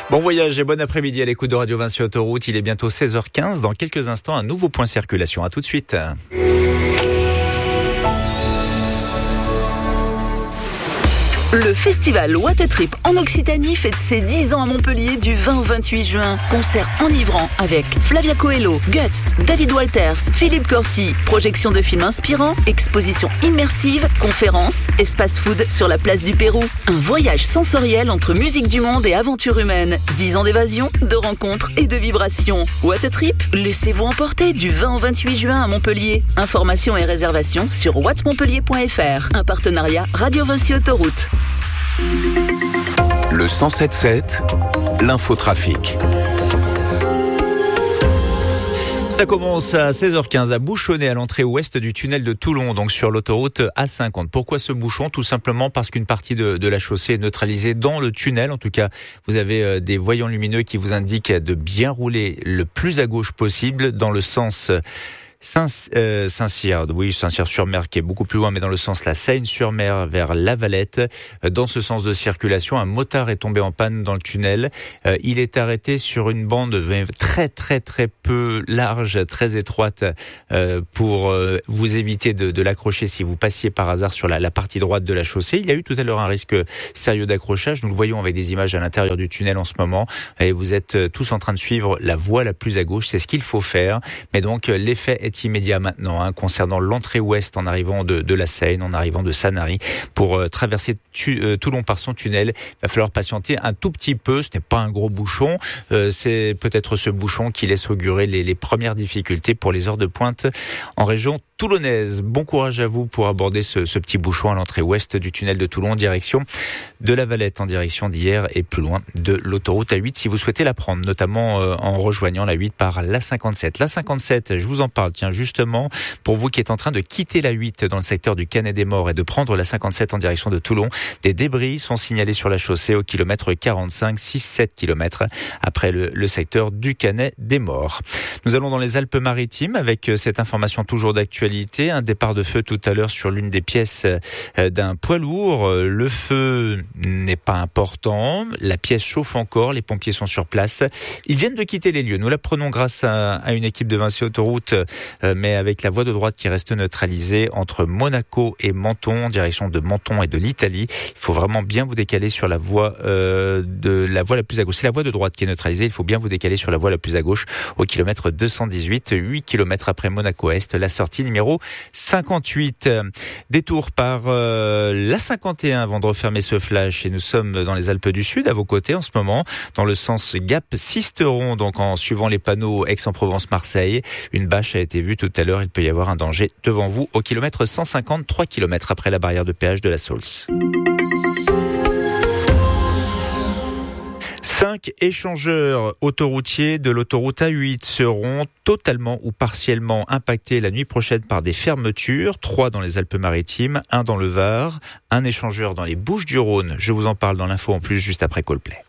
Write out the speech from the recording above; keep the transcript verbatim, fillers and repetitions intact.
Bon voyage et bon après-midi à l'écoute de Radio Vinci Autoroute. Il est bientôt seize heures quinze. Dans quelques instants, un nouveau point circulation. À tout de suite. Le festival What a Trip en Occitanie fête ses dix ans à Montpellier du vingt au vingt-huit juin. Concert enivrant avec Flavia Coelho, Guts, David Walters, Philippe Corti, projection de films inspirants, exposition immersive, conférences, espace food sur la place du Pérou. Un voyage sensoriel entre musique du monde et aventure humaine. dix ans d'évasion, de rencontres et de vibrations. What a Trip, laissez-vous emporter du vingt au vingt-huit juin à Montpellier. Informations et réservations sur what montpellier point f r. Un partenariat Radio Vinci Autoroute. Le cent sept sept, l'infotrafic. Ça commence à seize heures quinze à bouchonner à l'entrée ouest du tunnel de Toulon, donc sur l'autoroute A cinquante. Pourquoi ce bouchon ? Tout simplement parce qu'une partie de, de la chaussée est neutralisée dans le tunnel. En tout cas, vous avez des voyants lumineux qui vous indiquent de bien rouler le plus à gauche possible dans le sens Saint, euh, Saint-Cyr, oui, Saint-Cyr-sur-Mer qui est beaucoup plus loin, mais dans le sens la Seine-sur-Mer vers La Valette. Dans ce sens de circulation, un motard est tombé en panne dans le tunnel. Euh, il est arrêté sur une bande très très très peu large, très étroite, euh, pour euh, vous éviter de, de l'accrocher si vous passiez par hasard sur la, la partie droite de la chaussée. Il y a eu tout à l'heure un risque sérieux d'accrochage. Nous le voyons avec des images à l'intérieur du tunnel en ce moment. Et vous êtes tous en train de suivre la voie la plus à gauche. C'est ce qu'il faut faire. Mais donc l'effet est immédiat maintenant, hein, concernant l'entrée ouest en arrivant de, de la Seine, en arrivant de Sanary. Pour euh, traverser tu, euh, Toulon par son tunnel, il va falloir patienter un tout petit peu. Ce n'est pas un gros bouchon. Euh, c'est peut-être ce bouchon qui laisse augurer les, les premières difficultés pour les heures de pointe en région toulonnaise. Bon courage à vous pour aborder ce, ce petit bouchon à l'entrée ouest du tunnel de Toulon, en direction de La Valette, en direction d'hier et plus loin de l'autoroute A huit si vous souhaitez la prendre, notamment euh, en rejoignant la huit par la cinquante-sept. La cinquante-sept, je vous en parle, tiens, justement, pour vous qui êtes en train de quitter la huit dans le secteur du Canet-des-Morts et de prendre la cinquante-sept en direction de Toulon, des débris sont signalés sur la chaussée au kilomètre quarante-cinq, six sept kilomètres après le, le secteur du Canet-des-Morts. Nous allons dans les Alpes-Maritimes avec cette information toujours d'actualité. Un départ de feu tout à l'heure sur l'une des pièces d'un poids lourd. Le feu n'est pas important. La pièce chauffe encore. Les pompiers sont sur place. Ils viennent de quitter les lieux. Nous l'apprenons grâce à, à une équipe de Vinci Autoroute, mais avec la voie de droite qui reste neutralisée entre Monaco et Menton, en direction de Menton et de l'Italie. Il faut vraiment bien vous décaler sur la voie euh, de la voie la plus à gauche. C'est la voie de droite qui est neutralisée. Il faut bien vous décaler sur la voie la plus à gauche au kilomètre deux cent dix-huit, huit kilomètres après Monaco-Est, la sortie numéro cinquante-huit. Détour par euh, la cinquante et un avant de refermer ce flash, et nous sommes dans les Alpes du Sud à vos côtés en ce moment, dans le sens Gap-Sisteron, donc en suivant les panneaux Aix-en-Provence-Marseille. Une bâche a été vue tout à l'heure. Il peut y avoir un danger devant vous au kilomètre cent cinquante, trois kilomètres après la barrière de péage de la Saulce. Cinq échangeurs autoroutiers de l'autoroute A huit seront totalement ou partiellement impactés la nuit prochaine par des fermetures. Trois dans les Alpes-Maritimes, un dans le Var, un échangeur dans les Bouches-du-Rhône. Je vous en parle dans l'info en plus juste après Coldplay.